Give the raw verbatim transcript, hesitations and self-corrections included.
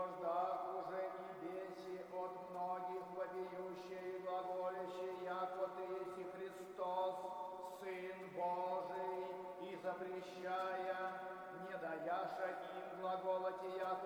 вождах уже и беси от многих вопиющие и глаголящие, яко ты еси Христос, Сын Божий, и запрещая, не даяша им глаголати, яко